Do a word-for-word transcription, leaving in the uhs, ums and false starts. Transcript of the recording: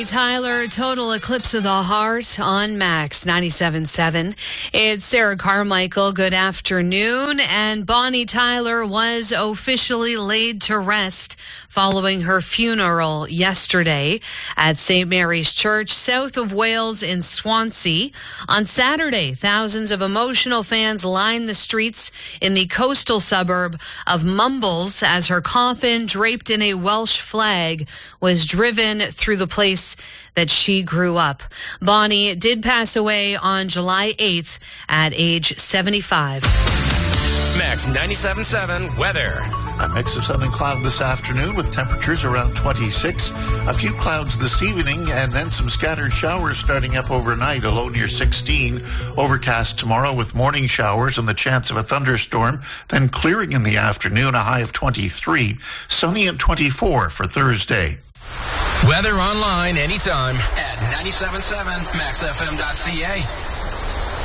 Tyler, Total Eclipse of the Heart on Max ninety-seven point seven. It's Sarah Carmichael. Good afternoon. And Bonnie Tyler was officially laid to rest following her funeral yesterday at Saint Mary's Church, south of Wales in Swansea. On Saturday, thousands of emotional fans lined the streets in the coastal suburb of Mumbles as her coffin, draped in a Welsh flag, was driven through the place that she grew up. Bonnie did pass away on July eighth at age seventy-five. Max ninety-seven point seven weather. A mix of sun and cloud this afternoon with temperatures around twenty-six. A few clouds this evening and then some scattered showers starting up overnight, a low near sixteen. Overcast tomorrow with morning showers and the chance of a thunderstorm, then clearing in the afternoon, a high of twenty-three. Sunny at twenty-four for Thursday. Weather online anytime at ninety-seven point seven max f m dot c a.